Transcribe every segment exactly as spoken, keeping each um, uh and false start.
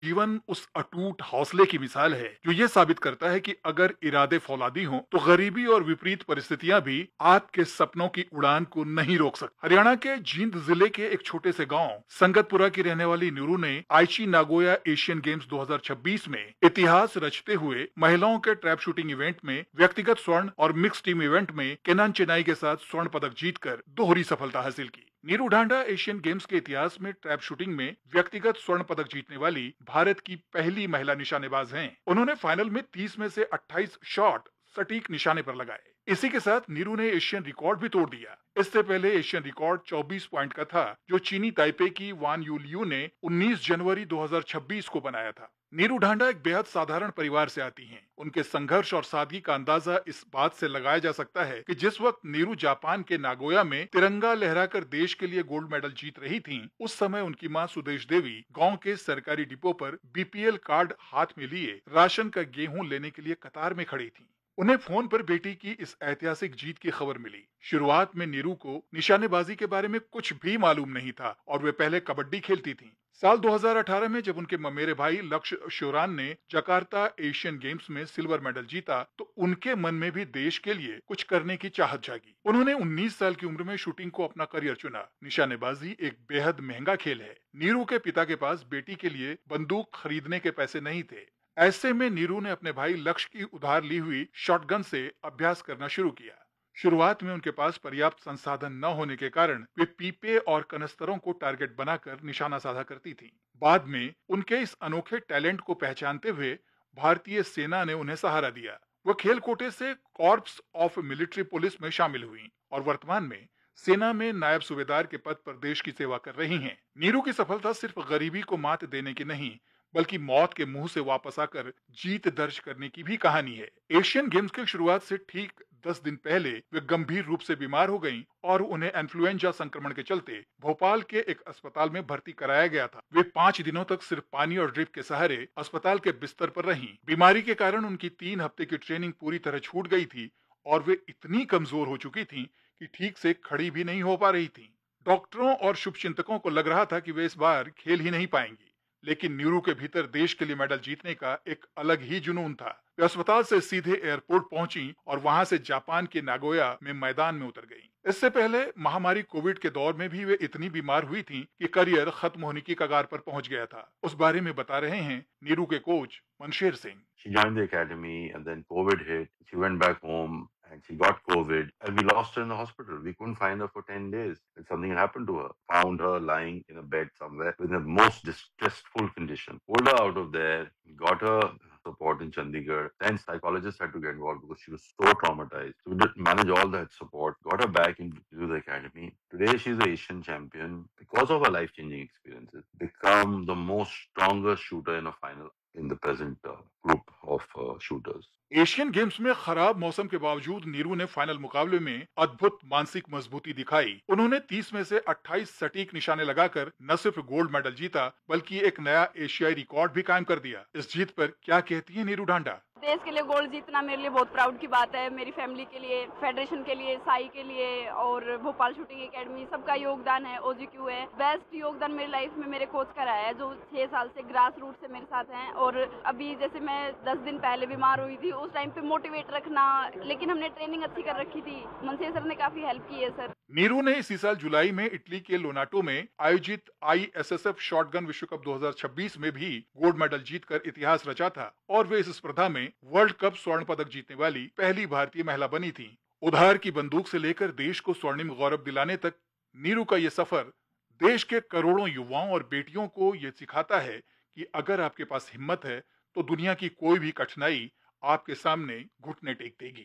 जीवन उस अटूट हौसले की मिसाल है जो ये साबित करता है कि अगर इरादे फौलादी हों तो गरीबी और विपरीत परिस्थितियां भी आपके सपनों की उड़ान को नहीं रोक सकती। हरियाणा के जींद जिले के एक छोटे से गांव संगतपुरा की रहने वाली नीरू ने आईची नागोया एशियन गेम्स दो हज़ार छब्बीस में इतिहास रचते हुए महिलाओं के ट्रैप शूटिंग इवेंट में व्यक्तिगत स्वर्ण और मिक्स टीम इवेंट में केनान चेनाई के साथ स्वर्ण पदक जीतकर दोहरी सफलता हासिल की। नीरू ढांडा एशियन गेम्स के इतिहास में ट्रैप शूटिंग में व्यक्तिगत स्वर्ण पदक जीतने वाली भारत की पहली महिला निशानेबाज हैं। उन्होंने फाइनल में तीस में से अट्ठाईस शॉट सटीक निशाने पर लगाए। इसी के साथ नीरू ने एशियन रिकॉर्ड भी तोड़ दिया। इससे पहले एशियन रिकॉर्ड चौबीस पॉइंट का था जो चीनी ताइपे की वान यूलियू ने उन्नीस जनवरी दो हज़ार छब्बीस को बनाया था। नीरू ढांडा एक बेहद साधारण परिवार से आती हैं। उनके संघर्ष और सादगी का अंदाजा इस बात से लगाया जा सकता है कि जिस वक्त नीरू जापान के नागोया में तिरंगा लहराकर देश के लिए गोल्ड मेडल जीत रही थीं, उस समय उनकी मां सुदेश देवी गांव के सरकारी डिपो पर बीपीएल कार्ड हाथ में लिए राशन का गेहूं लेने के लिए कतार में खड़ी थीं। उन्हें फोन पर बेटी की इस ऐतिहासिक जीत की खबर मिली। शुरुआत में नीरू को निशानेबाजी के बारे में कुछ भी मालूम नहीं था और वे पहले कबड्डी खेलती थीं। साल दो हज़ार अठारह में जब उनके ममेरे भाई लक्ष्य श्योरान ने जकार्ता एशियन गेम्स में सिल्वर मेडल जीता तो उनके मन में भी देश के लिए कुछ करने की चाहत जागी। उन्होंने उन्नीस साल की उम्र में शूटिंग को अपना करियर चुना। निशानेबाजी एक बेहद महंगा खेल है। नीरू के पिता के पास बेटी के लिए बंदूक खरीदने के पैसे नहीं थे। ऐसे में नीरू ने अपने भाई लक्ष्य की उधार ली हुई शॉटगन से अभ्यास करना शुरू किया। शुरुआत में उनके पास पर्याप्त संसाधन न होने के कारण वे पीपे और कनस्तरों को टारगेट बनाकर निशाना साधा करती थीं। बाद में उनके इस अनोखे टैलेंट को पहचानते हुए भारतीय सेना ने उन्हें सहारा दिया। वो खेल कोटे से कॉर्प्स ऑफ मिलिट्री पुलिस में शामिल हुई और वर्तमान में सेना में नायब सूबेदार के पद पर देश की सेवा कर रही हैं। नीरू की सफलता सिर्फ गरीबी को मात देने की नहीं बल्कि मौत के मुंह से वापस आकर जीत दर्ज करने की भी कहानी है। एशियन गेम्स की शुरुआत से ठीक दस दिन पहले वे गंभीर रूप से बीमार हो गईं और उन्हें इन्फ्लुएंजा संक्रमण के चलते भोपाल के एक अस्पताल में भर्ती कराया गया था। वे पाँच दिनों तक सिर्फ पानी और ड्रिप के सहारे अस्पताल के बिस्तर पर रहीं। बीमारी के कारण उनकी तीन हफ्ते की ट्रेनिंग पूरी तरह छूट गई थी और वे इतनी कमजोर हो चुकी थीं कि ठीक से खड़ी भी नहीं हो पा रही थीं। डॉक्टरों और शुभचिंतकों को लग रहा था कि वे इस बार खेल ही नहीं पाएंगी, लेकिन नीरू के भीतर देश के लिए मेडल जीतने का एक अलग ही जुनून था। वे अस्पताल से सीधे एयरपोर्ट पहुंची और वहां से जापान के नागोया में मैदान में उतर गईं। इससे पहले महामारी कोविड के दौर में भी वे इतनी बीमार हुई थीं कि करियर खत्म होने की कगार पर पहुंच गया था। उस बारे में बता रहे हैं नीरू के coach Mansher Singh. She joined the academy and then COVID hit. She went back home and she got COVID and we lost her in the hospital. We couldn't find her for ten days. And something happened to her. Found her lying in a bed somewhere in the most distressful condition. Pulled her out of there, got her support in Chandigarh. Then psychologists had to get involved because she was so traumatized. So we did manage all that support, got her back into the academy. Today she's an Asian champion because of her life-changing experiences. Become the most strongest shooter in a final in the present uh, group of uh, shooters. Asian games में खराब मौसम के बावजूद नीरू ने final मुकाबले में अद्भुत मानसिक मजबूती दिखाई। उन्होंने तीस में से अट्ठाईस सटीक निशाने लगाकर न सिर्फ गोल्ड मेडल जीता बल्कि एक नया एशियाई रिकॉर्ड भी कायम कर दिया। इस जीत पर क्या कहती है नीरू ढांडा? देश के लिए गोल्ड जीतना मेरे लिए बहुत प्राउड की बात है। मेरी फैमिली के लिए, फेडरेशन के लिए, साई के लिए और भोपाल शूटिंग एकेडमी सबका योगदान है। ओजीक्यू है, बेस्ट योगदान मेरी लाइफ में मेरे कोच का रहा है जो छह साल से ग्रास रूट से मेरे साथ हैं। और अभी जैसे मैं दस दिन पहले बीमार हुई थी उस टाइम पे मोटिवेट रखना, लेकिन हमने ट्रेनिंग अच्छी कर रखी थी। मनसेर सर ने काफी हेल्प की है सर। नीरू ने इसी साल जुलाई में इटली के लोनाटो में आयोजित आईएसएसएफ शॉटगन विश्व कप दो हज़ार छब्बीस में भी गोल्ड मेडल जीतकर इतिहास रचा था और वे इस स्पर्धा में वर्ल्ड कप स्वर्ण पदक जीतने वाली पहली भारतीय महिला बनी थी। उधार की बंदूक से लेकर देश को स्वर्णिम गौरव दिलाने तक नीरू का ये सफर देश के करोड़ों युवाओं और बेटियों को ये सिखाता है कि अगर आपके पास हिम्मत है तो दुनिया की कोई भी कठिनाई आपके सामने घुटने टेक देगी।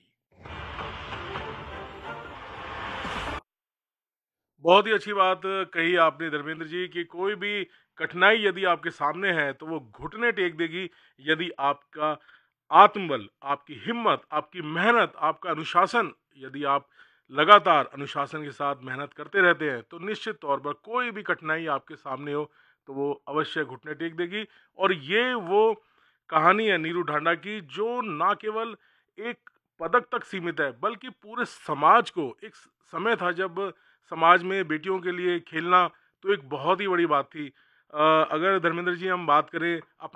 बहुत ही अच्छी बात कही आपने धर्मेंद्र जी कि कोई भी कठिनाई यदि आपके सामने है तो वो घुटने टेक देगी यदि आपका आत्मबल, आपकी हिम्मत, आपकी मेहनत, आपका अनुशासन, यदि आप लगातार अनुशासन के साथ मेहनत करते रहते हैं तो निश्चित तौर पर कोई भी कठिनाई आपके सामने हो तो वो अवश्य घुटने टेक देगी। और ये वो कहानी है नीरू ढांडा की जो ना केवल एक पदक तक सीमित है बल्कि पूरे समाज को, एक समय था जब समाज में बेटियों के लिए खेलना तो एक बहुत ही बड़ी बात थी। अ, अगर धर्मेंद्र जी हम बात करें